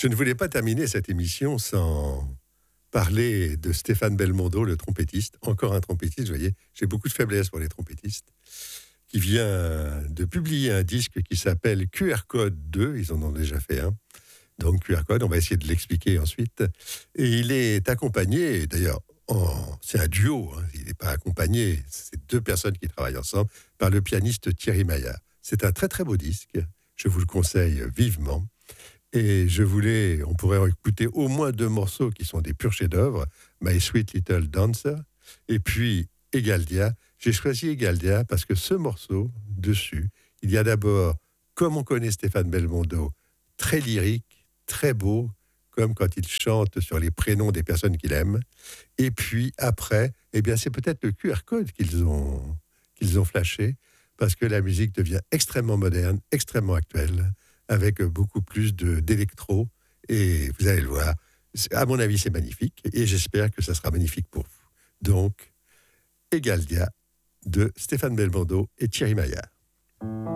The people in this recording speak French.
Je ne voulais pas terminer cette émission sans parler de Stéphane Belmondo, le trompettiste. Encore un trompettiste, vous voyez, j'ai beaucoup de faiblesse pour les trompettistes, qui vient de publier un disque qui s'appelle QR Code 2. Ils en ont déjà fait un. Donc QR Code, on va essayer de l'expliquer ensuite. Et il est accompagné, d'ailleurs, c'est un duo, hein, il n'est pas accompagné, c'est deux personnes qui travaillent ensemble, par le pianiste Thierry Maillard. C'est un très très beau disque, je vous le conseille vivement. Et on pourrait écouter au moins deux morceaux qui sont des purs chefs-d'œuvre, My Sweet Little Dancer, et puis Egaldia. J'ai choisi Egaldia parce que ce morceau, dessus, il y a d'abord, comme on connaît Stéphane Belmondo, très lyrique, très beau, comme quand il chante sur les prénoms des personnes qu'il aime. Et puis après, eh bien, c'est peut-être le QR code qu'ils ont flashé, parce que la musique devient extrêmement moderne, extrêmement actuelle, avec beaucoup plus d'électro. Et vous allez le voir, à mon avis, c'est magnifique. Et j'espère que ça sera magnifique pour vous. Donc, Egaldia de Stéphane Belmondo et Thierry Maillard.